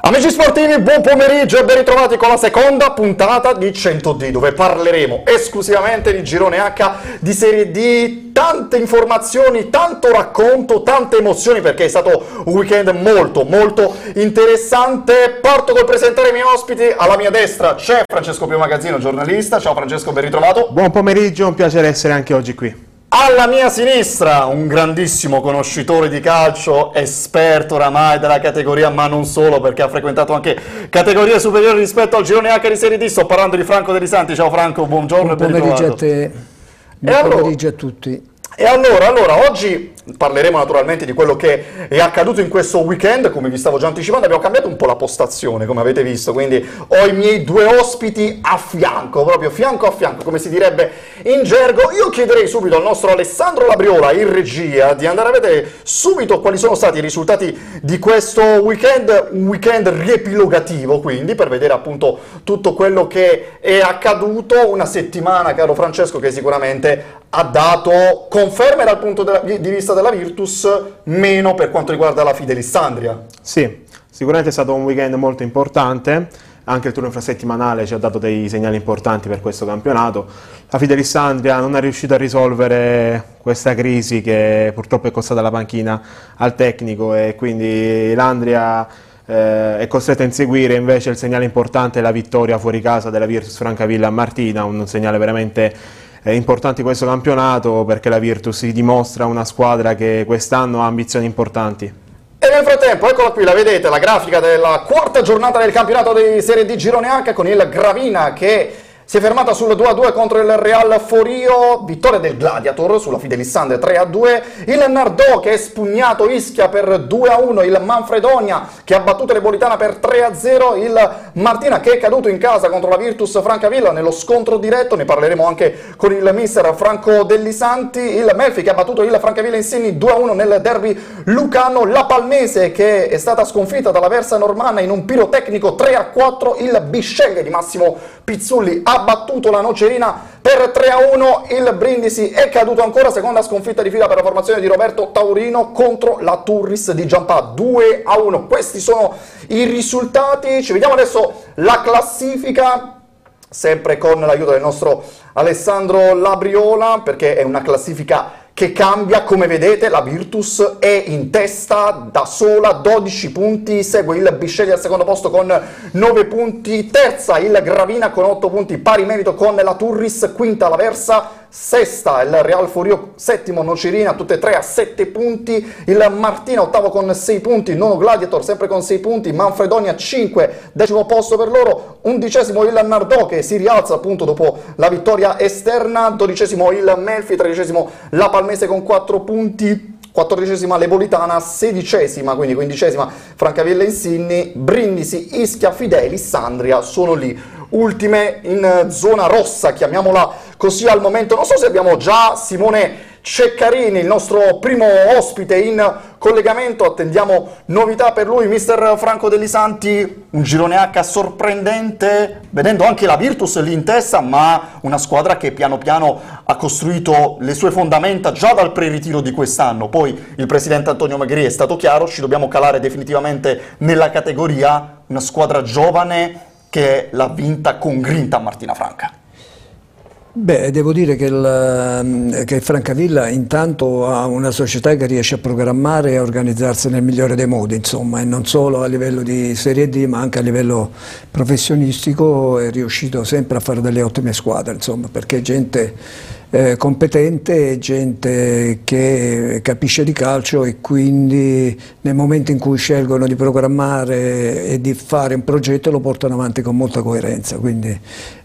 Amici sportivi, buon pomeriggio e ben ritrovati con la seconda puntata di 100D, dove parleremo esclusivamente di Girone H, di Serie D, tante informazioni, tanto racconto, tante emozioni, perché è stato un weekend molto interessante. Parto col presentare i miei ospiti. Alla mia destra c'è Francesco Pio Magazzino, giornalista. Ciao Francesco, ben ritrovato. Buon pomeriggio, un piacere essere anche oggi qui. Alla mia sinistra, un grandissimo conoscitore di calcio, esperto oramai della categoria, ma non solo, perché ha frequentato anche categorie superiori rispetto al Girone H di Serie D. Sto parlando di Franco Delisanti. Ciao Franco, buongiorno e ben ritrovato. Buon pomeriggio a te, buon pomeriggio a tutti. E allora, oggi parleremo naturalmente di quello che è accaduto in questo weekend. Come vi stavo già anticipando, abbiamo cambiato un po' la postazione, come avete visto, quindi ho i miei due ospiti a fianco, proprio fianco a fianco, come si direbbe in gergo. Io chiederei subito al nostro Alessandro Labriola, in regia, di andare a vedere subito quali sono stati i risultati di questo weekend, un weekend riepilogativo, quindi, per vedere appunto tutto quello che è accaduto. Una settimana, caro Francesco, che sicuramente ha dato conferme dal punto di vista della Virtus, meno per quanto riguarda la Fidelissandria. Sì, sicuramente è stato un weekend molto importante, anche il turno infrasettimanale ci ha dato dei segnali importanti per questo campionato. La Fidelissandria non è riuscita a risolvere questa crisi che purtroppo è costata la panchina al tecnico, e quindi l'Andria è costretta a inseguire invece il segnale importante, la vittoria fuori casa della Virtus Francavilla a Martina, un segnale veramente importante in questo campionato, perché la Virtus si dimostra una squadra che quest'anno ha ambizioni importanti. E nel frattempo, eccola qui, la vedete, la grafica della quarta giornata del campionato di Serie D Girone H, con il Gravina che si è fermata sul 2-2 contro il Real Forio, vittoria del Gladiator sulla Fidelissandria 3-2, il Nardò che ha espugnato Ischia per 2-1, il Manfredonia che ha battuto l'Ebolitana per 3-0, il Martina che è caduto in casa contro la Virtus Francavilla nello scontro diretto, ne parleremo anche con il mister Franco Dellisanti, il Melfi che ha battuto il Francavilla Insigni 2-1 nel derby lucano, la Palmese che è stata sconfitta dalla Versa Normanna in un pirotecnico 3-4, il Bisceglie di Massimo Pizzulli ha battuto la Nocerina per 3-1, il Brindisi è caduto ancora, seconda sconfitta di fila per la formazione di Roberto Taurino contro la Turris di Giampà 2-1. Questi sono i risultati. Ci vediamo adesso la classifica, sempre con l'aiuto del nostro Alessandro Labriola, perché è una classifica che cambia. Come vedete, la Virtus è in testa da sola, 12 punti, segue il Bisceglie al secondo posto con 9 punti, terza il Gravina con 8 punti, pari merito con la Turris, quinta la Versa, sesta il Real Forio, settimo Nocerina, tutte e tre a 7 punti, il Martina ottavo con 6 punti, nono Gladiator sempre con 6 punti, Manfredonia 5, decimo posto per loro, undicesimo il Nardò che si rialza appunto dopo la vittoria esterna, dodicesimo il Melfi, tredicesimo la Palmese con 4 punti, 14esima l'Ebolitana, 16esima, quindi 15esima Francavilla Insigni, Brindisi, Ischia, Fidelissandria sono lì ultime in zona rossa, chiamiamola così al momento. Non so se abbiamo già Simone Ceccarini, il nostro primo ospite in collegamento, attendiamo novità per lui. Mister Franco Dellisanti, un Girone H sorprendente, vedendo anche la Virtus lì in testa, ma una squadra che piano piano ha costruito le sue fondamenta già dal pre-ritiro di quest'anno. Poi il presidente Antonio Magri è stato chiaro, ci dobbiamo calare definitivamente nella categoria, una squadra giovane che l'ha vinta con grinta a Martina Franca. Beh, devo dire che Francavilla intanto ha una società che riesce a programmare e a organizzarsi nel migliore dei modi, insomma, e non solo a livello di Serie D ma anche a livello professionistico è riuscito sempre a fare delle ottime squadre, insomma, perché è gente competente, gente che capisce di calcio, e quindi nel momento in cui scelgono di programmare e di fare un progetto lo portano avanti con molta coerenza, quindi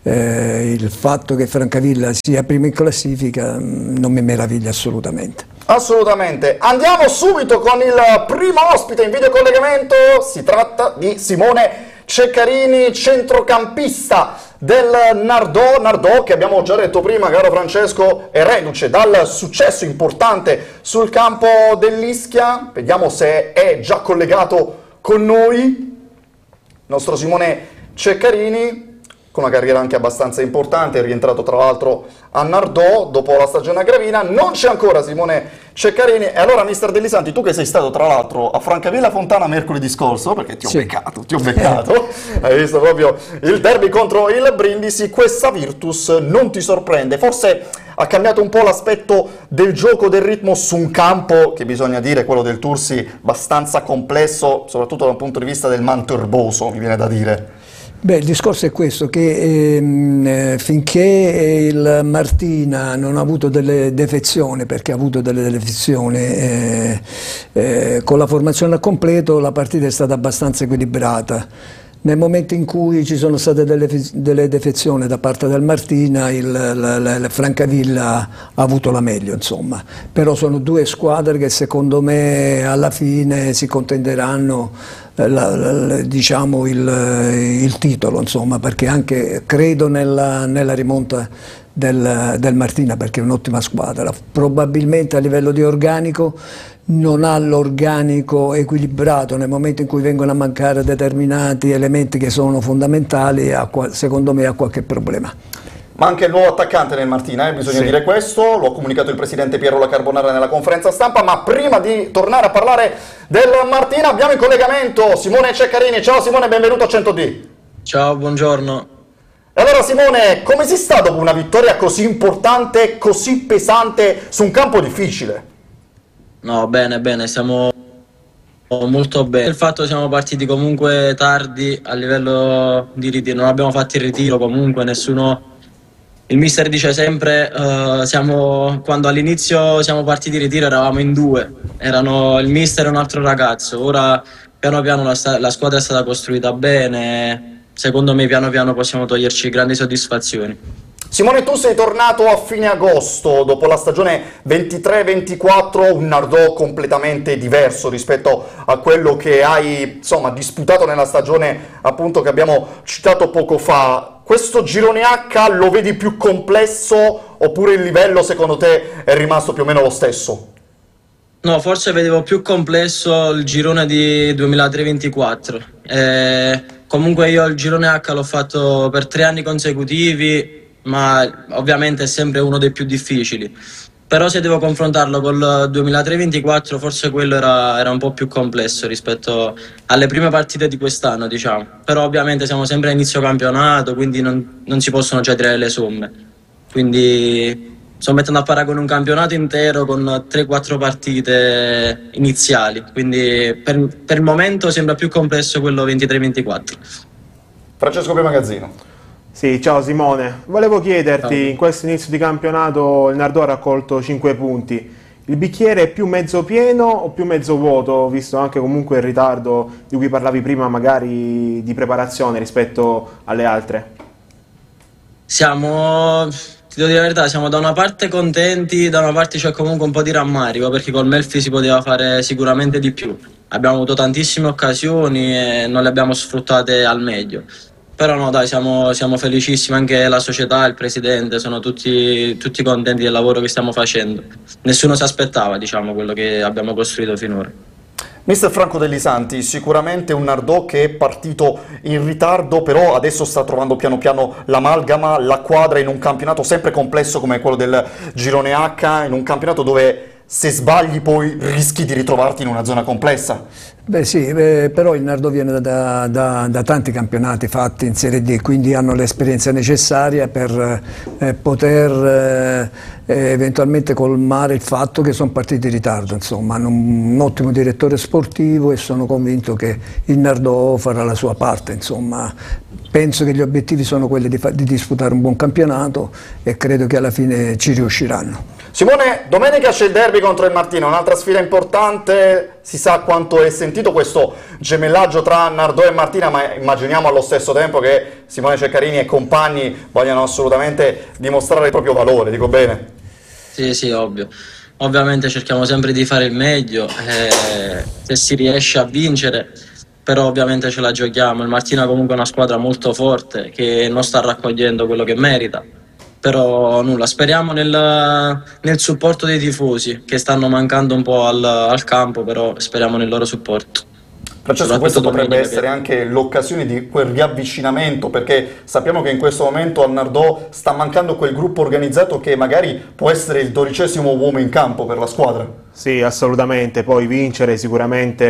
il fatto che Francavilla sia prima in classifica non mi meraviglia assolutamente. Assolutamente. Andiamo subito con il primo ospite in videocollegamento, si tratta di Simone Ceccarini, centrocampista del Nardò che abbiamo già detto prima, caro Francesco, è reduce dal successo importante sul campo dell'Ischia. Vediamo se è già collegato con noi, nostro Simone Ceccarini. con una carriera anche abbastanza importante, è rientrato tra l'altro a Nardò dopo la stagione a Gravina. Non c'è ancora Simone Ceccarini, e allora mister Delisanti, tu che sei stato tra l'altro a Francavilla Fontana mercoledì scorso, perché ti ho beccato, hai visto proprio il derby contro il Brindisi, questa Virtus non ti sorprende? Forse ha cambiato un po' l'aspetto del gioco, del ritmo su un campo che, bisogna dire, quello del Tursi, abbastanza complesso, soprattutto dal punto di vista del manto erboso, mi viene da dire. Beh, il discorso è questo, che finché il Martina non ha avuto delle defezioni, perché ha avuto delle defezioni, con la formazione al completo la partita è stata abbastanza equilibrata. Nel momento in cui ci sono state delle defezioni da parte del Martina, il Francavilla ha avuto la meglio, insomma. Però sono due squadre che secondo me alla fine si contenderanno diciamo il titolo, insomma, perché anche credo nella rimonta del Martina, perché è un'ottima squadra. Probabilmente a livello di organico non ha l'organico equilibrato, nel momento in cui vengono a mancare determinati elementi che sono fondamentali, secondo me ha qualche problema. Ma anche il nuovo attaccante nel Martina, bisogna dire questo, lo ha comunicato il presidente Piero La Carbonara nella conferenza stampa. Ma prima di tornare a parlare del Martina abbiamo in collegamento Simone Ceccarini. Ciao Simone, benvenuto a 100D. Ciao, buongiorno. E allora Simone, come si sta dopo una vittoria così importante, così pesante, su un campo difficile? No, bene, stiamo molto bene. Il fatto che siamo partiti comunque tardi a livello di ritiro, non abbiamo fatto il ritiro comunque, nessuno. Il mister dice sempre, quando all'inizio siamo partiti in ritiro eravamo in due, erano il mister e un altro ragazzo. Ora piano piano la squadra è stata costruita bene, secondo me piano piano possiamo toglierci grandi soddisfazioni. Simone, tu sei tornato a fine agosto dopo la stagione 23-24, un Nardò completamente diverso rispetto a quello che hai disputato nella stagione appunto che abbiamo citato poco fa. Questo girone H lo vedi più complesso oppure il livello secondo te è rimasto più o meno lo stesso? No, forse vedevo più complesso il girone di 2023-24. Comunque io il girone H l'ho fatto per 3 anni consecutivi, ma ovviamente è sempre uno dei più difficili. Però se devo confrontarlo col 2023-24 forse quello era un po' più complesso rispetto alle prime partite di quest'anno, diciamo. Però ovviamente siamo sempre a inizio campionato, quindi non si possono cedere le somme. Quindi sto mettendo a paragone un campionato intero con 3-4 partite iniziali, quindi per il momento sembra più complesso quello 23-24. Francesco Magazzino. Sì, ciao Simone. Volevo chiederti, in questo inizio di campionato il Nardò ha raccolto 5 punti. Il bicchiere è più mezzo pieno o più mezzo vuoto, visto anche comunque il ritardo di cui parlavi prima, magari di preparazione rispetto alle altre? Ti devo dire la verità, siamo da una parte contenti, da una parte c'è comunque un po' di rammarico, perché col Melfi si poteva fare sicuramente di più. Abbiamo avuto tantissime occasioni e non le abbiamo sfruttate al meglio. Però no, dai, siamo felicissimi, anche la società, il presidente, sono tutti contenti del lavoro che stiamo facendo. Nessuno si aspettava, diciamo, quello che abbiamo costruito finora. Mister Franco Delisanti, sicuramente un Nardò che è partito in ritardo, però adesso sta trovando piano piano l'amalgama, la quadra in un campionato sempre complesso come quello del Girone H, in un campionato dove se sbagli poi rischi di ritrovarti in una zona complessa. Beh sì, però il Nardò viene da tanti campionati fatti in Serie D, quindi hanno l'esperienza necessaria per poter eventualmente colmare il fatto che sono partiti in ritardo. Insomma, hanno un ottimo direttore sportivo e sono convinto che il Nardò farà la sua parte. Insomma, penso che gli obiettivi sono quelli di disputare un buon campionato e credo che alla fine ci riusciranno. Simone, domenica c'è il derby contro il Martina, un'altra sfida importante, si sa quanto è sentito questo gemellaggio tra Nardò e Martina, ma immaginiamo allo stesso tempo che Simone Ceccarini e compagni vogliano assolutamente dimostrare il proprio valore, dico bene? Sì, ovvio. Ovviamente cerchiamo sempre di fare il meglio, se si riesce a vincere, però ovviamente ce la giochiamo. Il Martina comunque è una squadra molto forte che non sta raccogliendo quello che merita. Però nulla, speriamo nel supporto dei tifosi che stanno mancando un po' al campo, però speriamo nel loro supporto. Francesco, questo potrebbe domenica, essere anche l'occasione di quel riavvicinamento, perché sappiamo che in questo momento a Nardò sta mancando quel gruppo organizzato che magari può essere il 12° uomo in campo per la squadra. Sì, assolutamente, poi vincere sicuramente